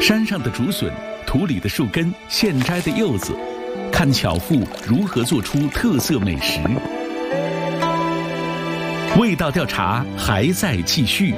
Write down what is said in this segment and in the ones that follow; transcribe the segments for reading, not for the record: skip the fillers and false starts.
山上的竹笋，土里的树根，现摘的柚子，看巧妇如何做出特色美食。味道调查还在继续。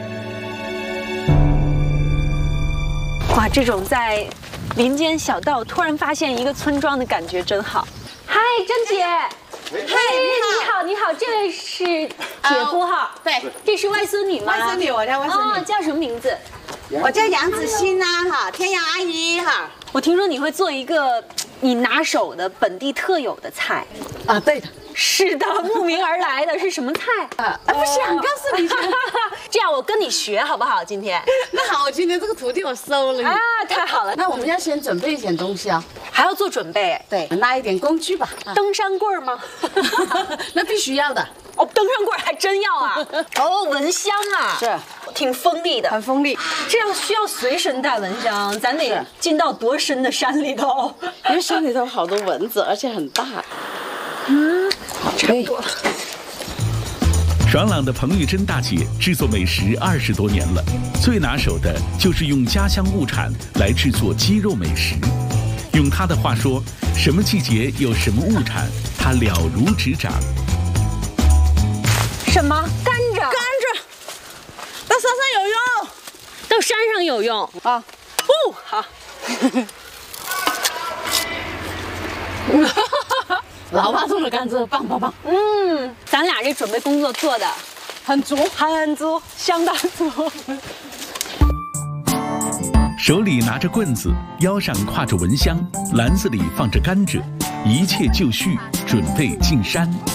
哇，这种在林间小道突然发现一个村庄的感觉真好。嗨，甄姐。嗨，你好，这位是姐夫哈？ 对， 这是外孙女吗？ 外孙女，我家外孙女。 哦，叫什么名字？ 我叫杨子欣呐，哈，天阳阿姨哈。 我听说你会做一个你拿手的本地特有的菜。 啊，对的。 是的，慕名而来的是什么菜？ 不想告诉你。 这样我跟你学好不好？今天？ 那好，我今天这个徒弟我收了你。 啊，太好了。 那我们要先准备一点东西啊， 还要做准备。 对，拿一点工具吧。 登山棍吗？ 那必须要的。 哦，登山棍还真要啊。哦，蚊香啊。 是。 挺锋利的。 很锋利。 这样需要随身带蚊香，咱得进到多深的山里头？ 因为山里头好多蚊子，而且很大。 好，差不多了。 爽朗的彭玉珍大姐制作美食20多年了，最拿手的就是用家乡物产来制作鸡肉美食。用她的话说，什么季节有什么物产，她了如指掌。 什么？甘蔗？ 甘蔗，到山上有用。 到山上有用啊？哦，好。 老爸种的甘蔗，棒棒棒。 咱俩这准备工作做的很足， 很足，相当足。 手里拿着棍子，腰上挎着蚊香，篮子里放着甘蔗，一切就绪，准备进山。